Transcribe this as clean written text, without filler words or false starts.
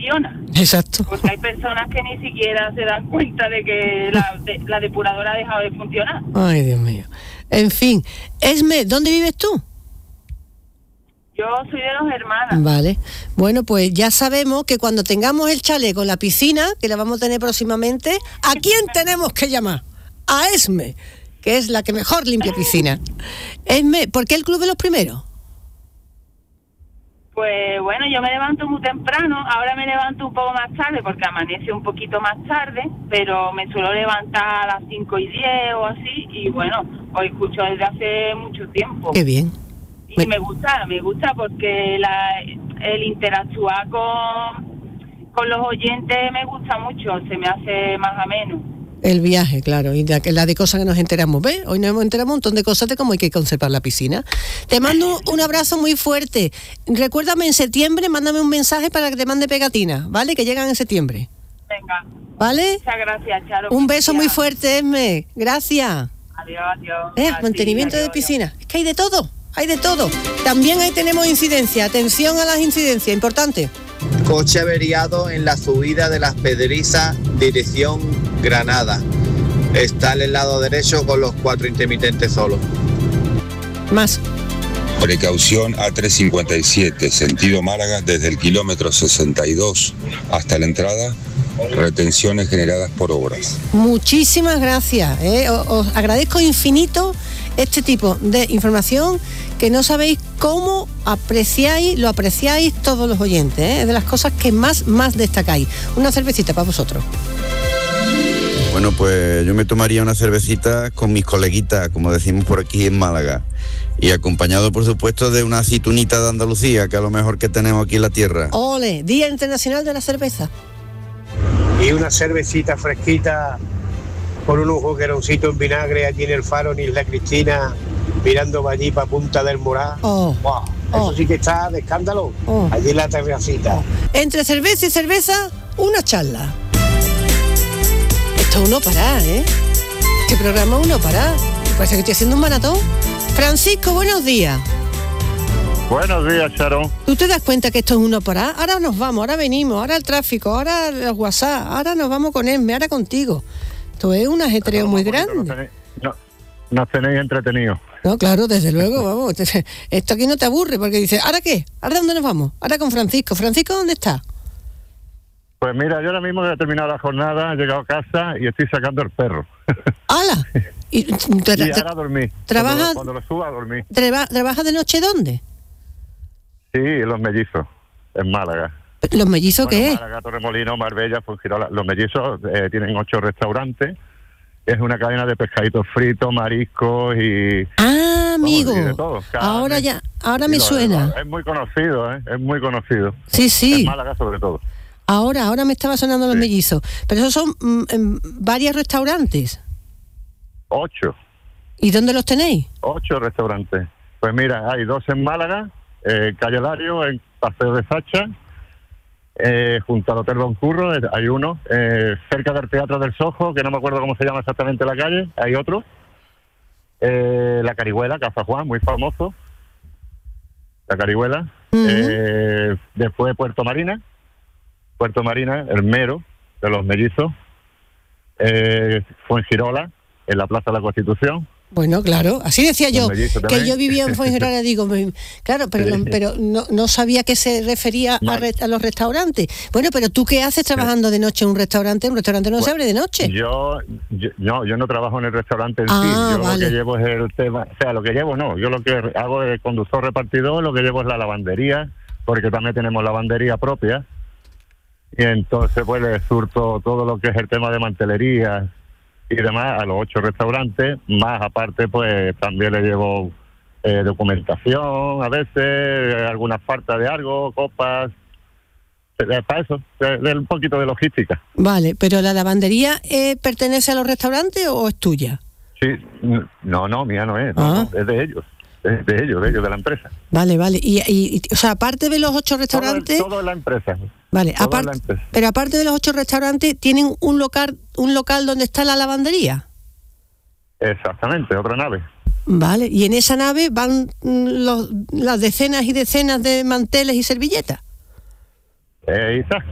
funciona. Exacto. Porque hay personas que ni siquiera se dan cuenta de que la depuradora ha dejado de funcionar. Ay, Dios mío. En fin, Esme, ¿dónde vives tú? Yo soy de Dos Hermanas. Vale. Bueno, pues ya sabemos que cuando tengamos el chalet con la piscina, que la vamos a tener próximamente, ¿a quién tenemos que llamar? A Esme, que es la que mejor limpia piscina. Esme, ¿por qué el Club de los Primeros? Pues bueno, yo me levanto muy temprano, ahora me levanto un poco más tarde porque amanece un poquito más tarde, pero me suelo levantar a las 5:10 o así, y bueno, os escucho desde hace mucho tiempo. Qué bien. Y me gusta porque el interactuar con los oyentes me gusta mucho, se me hace más ameno. El viaje, claro, y la de cosas que nos enteramos, ¿ves? Hoy nos hemos enterado un montón de cosas de cómo hay que conservar la piscina. Te mando un abrazo muy fuerte. Recuérdame en septiembre, mándame un mensaje para que te mande pegatinas, ¿vale? Que llegan en septiembre. Venga. ¿Vale? Muchas gracias, Charo. Un beso muy fuerte, Esme. Gracias. Adiós. Mantenimiento de piscina. Es que hay de todo. Hay de todo. También ahí tenemos incidencia. Atención a las incidencias, importante. Coche averiado en la subida de Las Pedrizas, dirección Granada. Está en el lado derecho con los 4 intermitentes solos. Más. Precaución A357, sentido Málaga, desde el kilómetro 62 hasta la entrada, retenciones generadas por obras. Muchísimas gracias. Os agradezco infinito este tipo de información que no sabéis cómo lo apreciáis todos los oyentes, es de las cosas que más destacáis. Una cervecita para vosotros. Bueno, pues yo me tomaría una cervecita con mis coleguitas, como decimos por aquí en Málaga, y acompañado, por supuesto, de una aceitunita de Andalucía, que es lo mejor que tenemos aquí en la tierra. ¡Ole! Día Internacional de la Cerveza. Y una cervecita fresquita con un jugueroncito en vinagre allí en el Faro, en Isla Cristina, mirando allí para Punta del Morá. Wow, eso sí que está de escándalo. Allí en la terracita. Entre cerveza y cerveza, una charla. Esto es uno parar, ¿eh? Este programa es uno parar. Parece que estoy haciendo un maratón. Francisco, buenos días. Buenos días, Charo. ¿Tú te das cuenta que esto es uno parar? Ahora nos vamos, ahora venimos, ahora el tráfico, ahora los WhatsApp, ahora nos vamos con Esme, ahora contigo. Esto es un ajetreo muy grande. Nos tenéis entretenidos. No, claro, desde luego, vamos. Esto aquí no te aburre, porque dices, ¿ahora qué? ¿Ahora dónde nos vamos? Ahora con Francisco. ¿Francisco dónde está? Pues mira, yo ahora mismo he terminado la jornada, he llegado a casa y estoy sacando el perro. ¡Hala! Y ahora dormí. Cuando lo suba, dormí. ¿Trabajas de noche dónde? Sí, en Los Mellizos, en Málaga. ¿Los Mellizos qué es? Málaga, Torremolinos, Marbella, Fuengirola. Los Mellizos tienen 8 restaurantes. Es una cadena de pescaditos fritos, mariscos y... ¡Ah, amigo! Y de todo, ahora me suena. Es muy conocido, es muy conocido. Sí. En Málaga sobre todo. Ahora me estaba sonando Los Mellizos. Pero esos son varios restaurantes. 8. ¿Y dónde los tenéis? 8 restaurantes. Pues mira, hay 2 en Málaga, Calle Lario, en Paseo de Sacha, junto al Hotel Don Curro hay uno, cerca del Teatro del Sojo, que no me acuerdo cómo se llama exactamente la calle, hay otro, La Carihuela, Casa Juan, muy famoso, La Carihuela, después Puerto Marina, el Mero, de Los Mellizos, Fuengirola, en la Plaza de la Constitución. Bueno, claro, así decía yo, que yo vivía en Fuengirola, digo, claro, pero no sabía que se refería a los restaurantes. Bueno, pero ¿tú qué haces trabajando de noche en un restaurante? Un restaurante no se abre de noche. Yo no trabajo en el restaurante en sí, yo vale. Lo que llevo es el tema, yo lo que hago es conductor repartidor, lo que llevo es la lavandería, porque también tenemos lavandería propia, y entonces pues le surto todo lo que es el tema de mantelería y demás a los 8 restaurantes, más aparte pues también le llevo documentación a veces, algunas faltas de algo, copas, para eso, un poquito de logística. Vale, pero ¿la lavandería pertenece a los restaurantes o es tuya? Sí, no, mía no es, no, es de ellos. De ellos, de la empresa. Vale. Y o sea, aparte de los 8 restaurantes... Todo es la empresa. Vale, pero aparte de los 8 restaurantes, ¿tienen un local donde está la lavandería? Exactamente, otra nave. Vale, y en esa nave van las decenas y decenas de manteles y servilletas. Exacto.